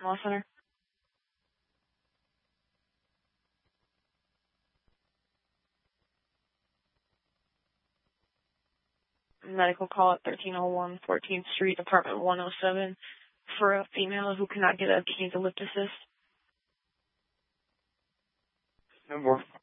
Law Center. Medical call at 1301 14th Street, apartment 107, for a female who cannot get up. She needs a lift assist. No more.